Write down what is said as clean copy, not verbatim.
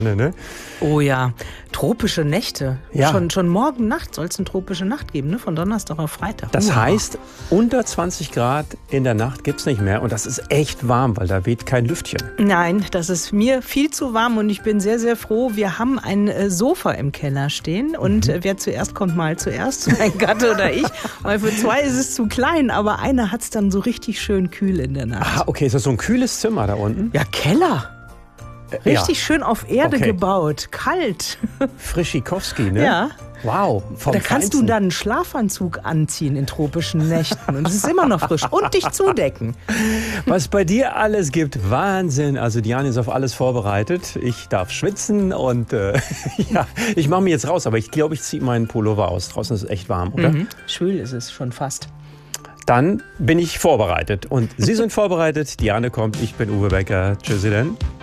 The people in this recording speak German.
Ne? Oh ja, tropische Nächte. Ja. Schon morgen Nacht soll es eine tropische Nacht geben, ne? Von Donnerstag auf Freitag. Das heißt, unter 20 Grad in der Nacht gibt's nicht mehr. Und das ist echt warm, weil da weht kein Lüftchen. Nein, das ist mir viel zu warm und ich bin sehr, sehr froh. Wir haben ein Sofa im Keller stehen und wer zuerst kommt, mal zuerst, mein Gatte oder ich. Weil für zwei ist es zu klein, aber einer hat's dann so richtig schön kühl in der Nacht. Ah, okay, ist das so ein kühles Zimmer da unten? Ja, Keller. Richtig schön auf Erde gebaut, kalt. Frischikowski, ne? Ja. Wow, vom Da kannst du Feinsten. dann einen Schlafanzug anziehen in tropischen Nächten und es ist immer noch frisch und dich zudecken. Was bei dir alles gibt, Wahnsinn. Also Diane ist auf alles vorbereitet. Ich darf schwitzen und ja, ich mache mich jetzt raus, aber ich glaube, ich ziehe meinen Pullover aus. Draußen ist es echt warm, oder? Schwül ist es schon fast. Dann bin ich vorbereitet und Sie sind vorbereitet. Diane kommt, ich bin Uwe Becker. Tschüssi denn.